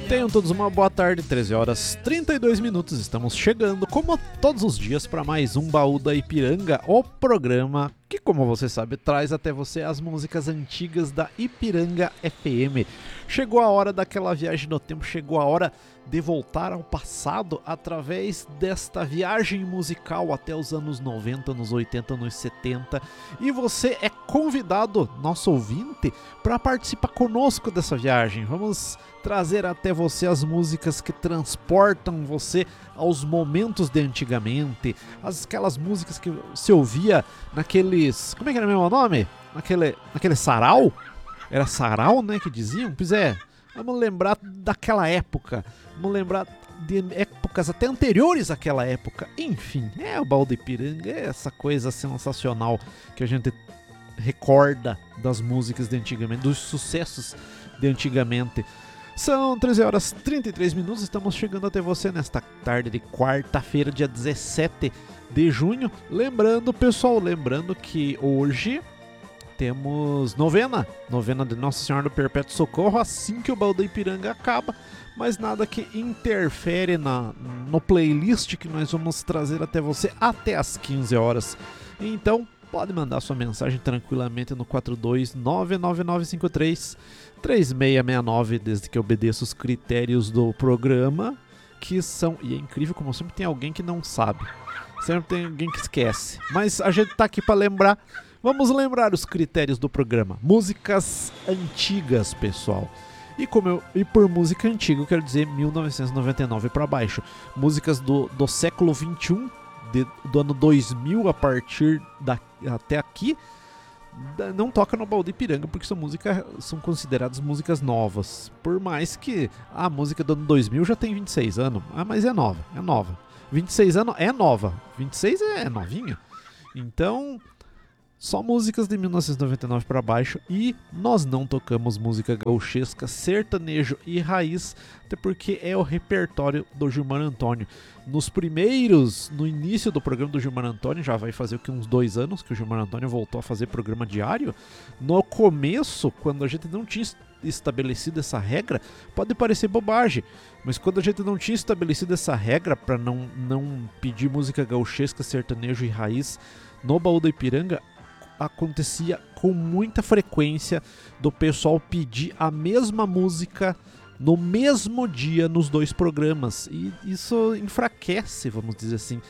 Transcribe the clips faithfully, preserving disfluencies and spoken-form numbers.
Tenham todos uma boa tarde, treze horas e trinta e dois minutos, estamos chegando, como todos os dias, para mais um Baú da Ipiranga, o programa que, como você sabe, traz até você as músicas antigas da Ipiranga F M. Chegou a hora daquela viagem no tempo, chegou a hora de voltar ao passado através desta viagem musical até os anos noventa, anos oitenta, anos setenta, e você é convidado, nosso ouvinte, para participar conosco dessa viagem. Vamos trazer até você as músicas que transportam você aos momentos de antigamente, as, aquelas músicas que se ouvia naqueles, como é que era o meu nome? Naquele, naquele sarau? Era sarau, né, que diziam? Pois é, vamos lembrar daquela época, vamos lembrar de épocas até anteriores àquela época. Enfim, é o Baú da Ipiranga, é essa coisa sensacional que a gente recorda das músicas de antigamente, dos sucessos de antigamente. São treze horas e trinta e três minutos, estamos chegando até você nesta tarde de quarta-feira, dia dezessete de junho. Lembrando, pessoal, lembrando que hoje temos novena, novena de Nossa Senhora do Perpétuo Socorro, assim que o Baú da Ipiranga acaba, mas nada que interfere na, no playlist que nós vamos trazer até você até as quinze horas. Então, pode mandar sua mensagem tranquilamente no quatro dois nove nove nove cinco três três seis seis nove, desde que obedeça os critérios do programa, que são... E é incrível como sempre tem alguém que não sabe, sempre tem alguém que esquece, mas a gente tá aqui para lembrar. Vamos lembrar os critérios do programa. Músicas antigas, pessoal. E, como eu, e por música antiga eu quero dizer mil novecentos e noventa e nove para baixo. Músicas do, do século vinte e um, de, do ano dois mil a partir da, até aqui, não toca no Baú da Ipiranga, porque são, música, são consideradas músicas novas. Por mais que a música do ano dois mil já tem vinte e seis anos. Ah, mas é nova, é nova. vinte e seis anos é nova, vinte e seis é novinha. Então, só músicas de mil novecentos e noventa e nove para baixo, e nós não tocamos música gauchesca, sertanejo e raiz, até porque é o repertório do Gilmar Antônio. Nos primeiros, no início do programa do Gilmar Antônio, já vai fazer o que, uns dois anos que o Gilmar Antônio voltou a fazer programa diário. No começo, quando a gente não tinha estabelecido essa regra, pode parecer bobagem, mas quando a gente não tinha estabelecido essa regra para não, não pedir música gauchesca, sertanejo e raiz no Baú da Ipiranga, acontecia com muita frequência do pessoal pedir a mesma música no mesmo dia nos dois programas, e isso enfraquece, vamos dizer assim,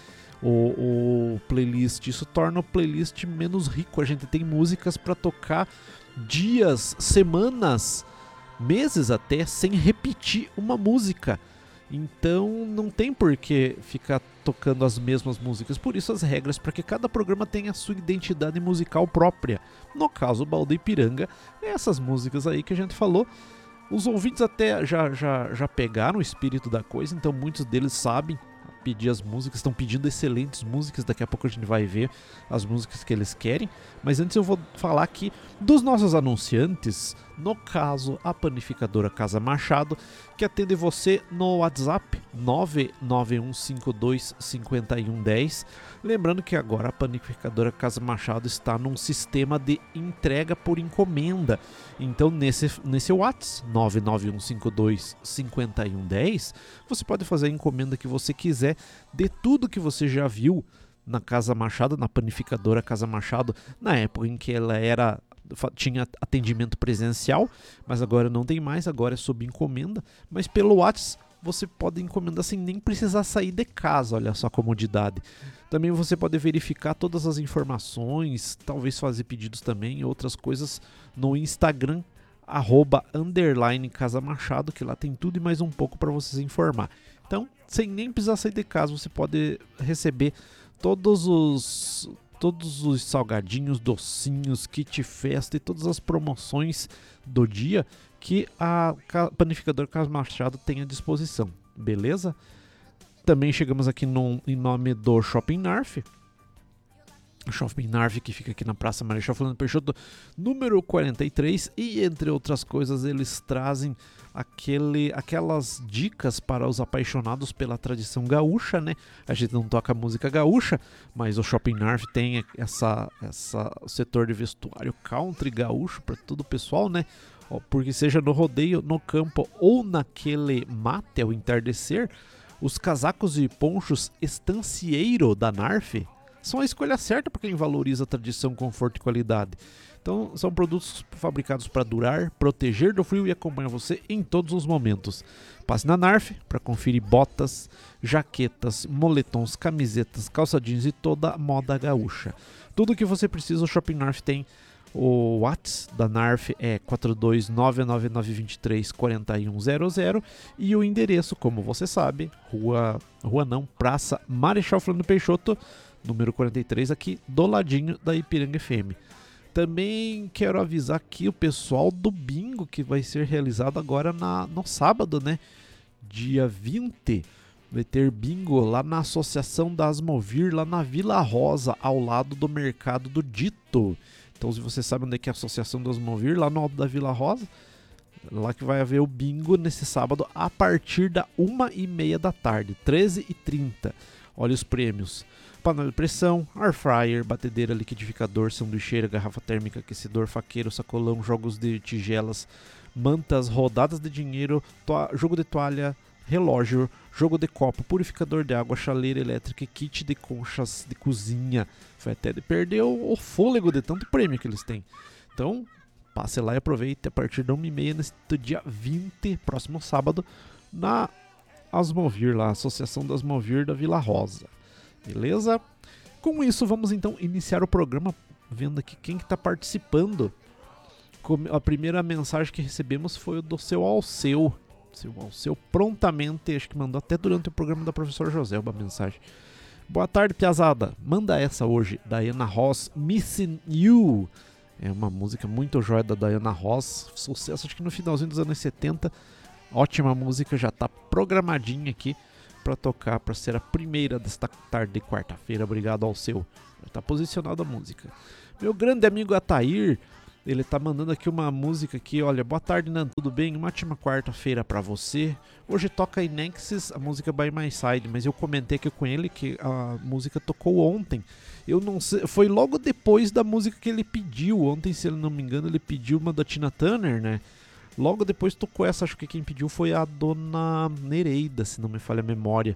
o, o playlist. Isso torna o playlist menos rico. A gente tem músicas para tocar dias, semanas, meses até, sem repetir uma música. Então não tem por que ficar tocando as mesmas músicas. Por isso as regras, para que cada programa tenha a sua identidade musical própria. No caso, o Baú da Ipiranga, essas músicas aí que a gente falou, os ouvintes até já, já, já pegaram o espírito da coisa, então muitos deles sabem pedir as músicas, estão pedindo excelentes músicas. Daqui a pouco a gente vai ver as músicas que eles querem, mas antes eu vou falar aqui dos nossos anunciantes, no caso a Panificadora Casa Machado, que atende você no WhatsApp nove nove um cinco dois cinco um um zero. Lembrando que agora a Panificadora Casa Machado está num sistema de entrega por encomenda, então nesse, nesse WhatsApp nove nove um cinco dois cinco um um zero você pode fazer a encomenda que você quiser de tudo que você já viu na Casa Machado, na Panificadora Casa Machado, na época em que ela era, tinha atendimento presencial, mas agora não tem mais, agora é sob encomenda. Mas pelo WhatsApp você pode encomendar sem nem precisar sair de casa, olha só a comodidade. Também você pode verificar todas as informações, talvez fazer pedidos também, outras coisas no Instagram, arroba, underline Casa Machado, que lá tem tudo e mais um pouco para você se informar. Então, sem nem precisar sair de casa, você pode receber todos os, todos os salgadinhos, docinhos, kit festa e todas as promoções do dia que a Panificadora Casa Machado tem à disposição, beleza? Também chegamos aqui no, em nome do Shopping Narf, o Shopping Narf, que fica aqui na Praça Marechal Floriano Peixoto, número quarenta e três, e entre outras coisas eles trazem aquele, aquelas dicas para os apaixonados pela tradição gaúcha, né? A gente não toca música gaúcha, mas o Shopping Narf tem essa, essa setor de vestuário country gaúcho para todo o pessoal, né? ó, porque seja no rodeio, no campo ou naquele mate ao entardecer, os casacos e ponchos estancieiro da Narf são a escolha certa para quem valoriza a tradição, conforto e qualidade. Então, são produtos fabricados para durar, proteger do frio e acompanhar você em todos os momentos. Passe na Narf para conferir botas, jaquetas, moletons, camisetas, calça jeans e toda a moda gaúcha. Tudo o que você precisa, o Shopping Narf tem. O WhatsApp da Narf é quatro dois nove nove nove dois três quatro um zero zero e o endereço, como você sabe, rua, rua não, Praça Marechal Floriano Peixoto, número quarenta e três, aqui do ladinho da Ipiranga F M. Também quero avisar aqui o pessoal do bingo que vai ser realizado agora na, no sábado, né? Dia vinte, vai ter bingo lá na Associação das Movir, lá na Vila Rosa, ao lado do Mercado do Dito. Então, se você sabe onde é que é a Associação das Movir, lá no alto da Vila Rosa, lá que vai haver o bingo nesse sábado a partir da uma e meia da tarde, treze e trinta. Olha os prêmios: panela de pressão, air fryer, batedeira, liquidificador, sanduicheira, garrafa térmica, aquecedor, faqueiro, sacolão, jogos de tigelas, mantas, rodadas de dinheiro, jogo de toalha, relógio, jogo de copo, purificador de água, chaleira elétrica e kit de conchas de cozinha. Foi até de perder o, o fôlego de tanto prêmio que eles têm. Então, passe lá e aproveite a partir da uma e meia neste dia vinte, próximo sábado, na Asmovir, lá, Associação das Movir da Vila Rosa. Beleza? Com isso, vamos então iniciar o programa vendo aqui quem que está participando. A primeira mensagem que recebemos foi do seu Alceu. Seu Alceu prontamente, acho que mandou até durante o programa da professora José uma mensagem. Boa tarde, piazada. Manda essa hoje, Diana Ross, Missing You. É uma música muito joia da Diana Ross. Sucesso, acho que no finalzinho dos anos setenta. Ótima música, já está programadinha aqui para tocar, para ser a primeira desta tarde de quarta-feira. Obrigado ao seu. Já está posicionada a música. Meu grande amigo Atair, ele tá mandando aqui uma música aqui. Olha, boa tarde, Nan, tudo bem? Uma ótima quarta-feira para você. Hoje toca Inexus, a música By My Side, mas eu comentei aqui com ele que a música tocou ontem. Eu não sei, foi logo depois da música que ele pediu. Ontem, se ele não me engano, ele pediu uma da Tina Turner, né? Logo depois tocou essa, acho que quem pediu foi a dona Nereida, se não me falha a memória.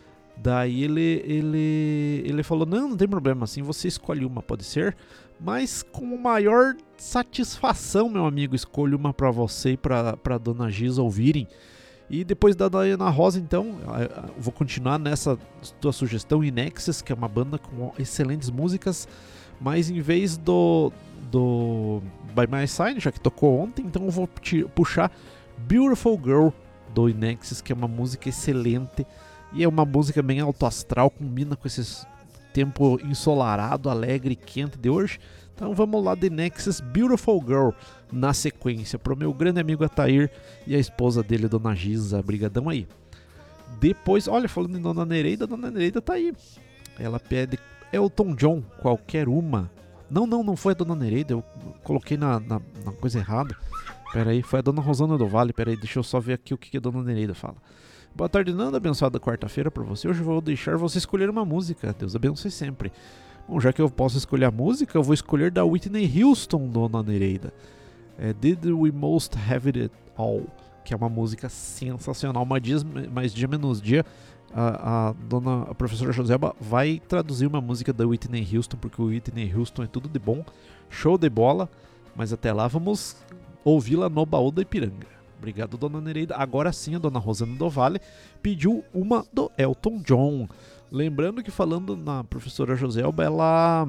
Daí ele, ele, ele falou, não, não tem problema, assim você escolhe uma, pode ser, mas com maior satisfação, meu amigo, escolho uma pra você e pra, pra dona Giza ouvirem. E depois da Diana Rosa, então, vou continuar nessa tua sugestão, Inexus, que é uma banda com excelentes músicas, mas em vez do, do By My Side, já que tocou ontem, então eu vou puxar Beautiful Girl do Inexus, que é uma música excelente. E é uma música bem alto astral, combina com esse tempo ensolarado, alegre e quente de hoje. Então vamos lá de Nexus, Beautiful Girl, na sequência, pro meu grande amigo Atair e a esposa dele, Dona Giza. Brigadão aí. Depois, olha, falando em Dona Nereida, Dona Nereida tá aí. Ela pede Elton John, qualquer uma. Não, não, não foi a Dona Nereida, eu coloquei na, na, na coisa errada. Pera aí, foi a Dona Rosana do Vale. Pera aí, deixa eu só ver aqui o que a Dona Nereida fala. Boa tarde, Nanda, abençoada quarta-feira para você. Hoje eu vou deixar você escolher uma música. Deus abençoe sempre. Bom, já que eu posso escolher a música, eu vou escolher da Whitney Houston, Dona Nereida. É Did We Most Have It All, que é uma música sensacional. Mais dia, mais dia menos dia, a, a, dona, a professora Joseba vai traduzir uma música da Whitney Houston, porque o Whitney Houston é tudo de bom, show de bola. Mas até lá vamos ouvi-la no baú da Ipiranga. Obrigado, Dona Nereida. Agora sim, a Dona Rosana do Vale pediu uma do Elton John. Lembrando que, falando na professora Joselba, ela,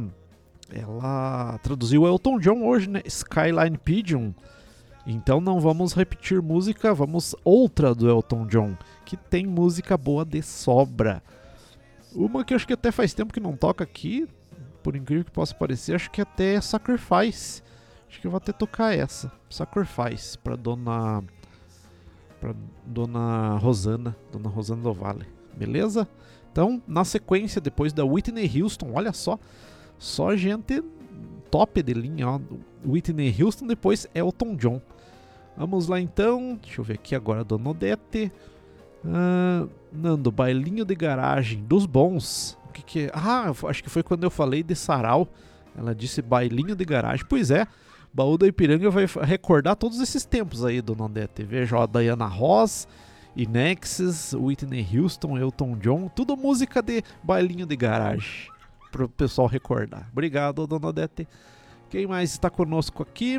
ela traduziu o Elton John hoje, né? Skyline Pigeon. Então não vamos repetir música, vamos outra do Elton John, que tem música boa de sobra. Uma que eu acho que até faz tempo que não toca aqui, por incrível que possa parecer, acho que até é Sacrifice. Acho que eu vou até tocar essa, Sacrifice, pra Dona... para Dona Rosana, Dona Rosana do Vale, beleza? Então, na sequência, depois da Whitney Houston, olha só, só gente top de linha, ó. Whitney Houston, depois Elton John. Vamos lá então, deixa eu ver aqui agora, Dona Odete. Ah, Nando, bailinho de garagem dos bons. O que que é? Ah, acho que foi quando eu falei de sarau, ela disse bailinho de garagem. Pois é, Baú da Ipiranga vai recordar todos esses tempos aí do Nondete. Veja, ó, Diana Ross, Inexes, Whitney Houston, Elton John, tudo música de bailinho de garagem, pro pessoal recordar. Obrigado, dona Odete. Quem mais está conosco aqui?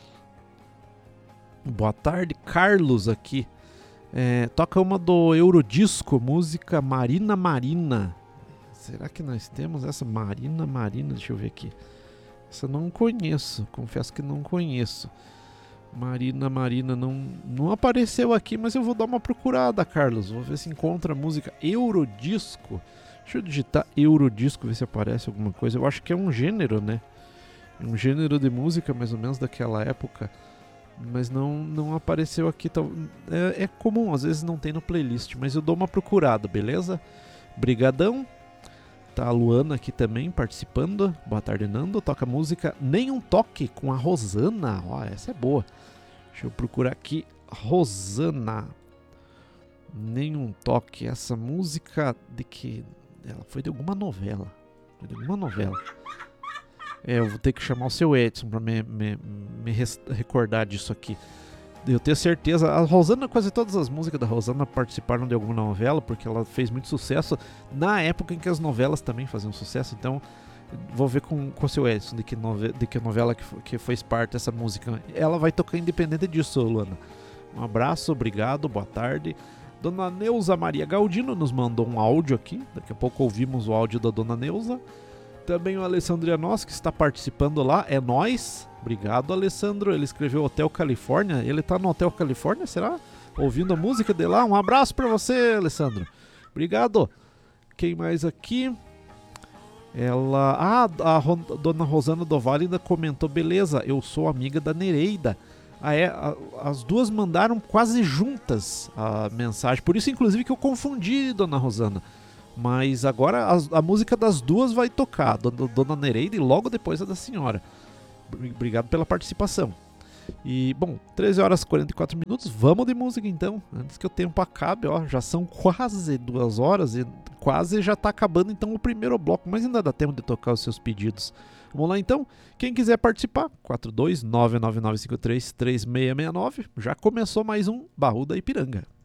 Boa tarde, Carlos aqui. É, toca uma do Eurodisco, música Marina Marina. Será que nós temos essa Marina Marina? Deixa eu ver aqui. Essa eu não conheço, confesso que não conheço. Marina Marina não, não apareceu aqui, mas eu vou dar uma procurada, Carlos. Vou ver se encontra a música Eurodisco. Deixa eu digitar Eurodisco, ver se aparece alguma coisa. Eu acho que é um gênero, né? É um gênero de música mais ou menos daquela época. Mas não, não apareceu aqui. É, é comum, às vezes não tem no playlist, mas eu dou uma procurada, beleza? Brigadão. Tá a Luana aqui também participando. Boa tarde, Nando. Toca a música Nenhum Toque com a Rosana. Ó, essa é boa. Deixa eu procurar aqui. Rosana. Nenhum Toque. Essa música de que... Ela foi de alguma novela. Foi de alguma novela. É, eu vou ter que chamar o seu Edson pra me, me, me recordar disso aqui. Eu tenho certeza. A Rosana, quase todas as músicas da Rosana participaram de alguma novela, porque ela fez muito sucesso na época em que as novelas também faziam sucesso. Então, vou ver com, com o seu Edson de que, nove, de que novela que, que fez parte dessa música. Ela vai tocar independente disso, Luana. Um abraço, obrigado, boa tarde. Dona Neuza Maria Galdino nos mandou um áudio aqui. Daqui a pouco ouvimos o áudio da Dona Neuza. Também o Alessandro Janos, que está participando lá. É nóis. Obrigado, Alessandro. Ele escreveu Hotel Califórnia. Ele tá no Hotel Califórnia, será? Ouvindo a música de lá. Um abraço pra você, Alessandro. Obrigado. Quem mais aqui? Ela... Ah, a Ro... Dona Rosana do Vale ainda comentou. Beleza, eu sou amiga da Nereida. Ah, é, a, as duas mandaram quase juntas a mensagem. Por isso, inclusive, que eu confundi, Dona Rosana. Mas agora a, a música das duas vai tocar. Dona, Dona Nereida e logo depois a da senhora. Obrigado pela participação. E, bom, treze horas e quarenta e quatro minutos. Vamos de música então. Antes que o tempo acabe, ó. Já são quase duas horas e quase já tá acabando então o primeiro bloco. Mas ainda dá tempo de tocar os seus pedidos. Vamos lá então. Quem quiser participar, quatro dois nove nove nove cinco três três seis seis nove. Já começou mais um Baú da Ipiranga.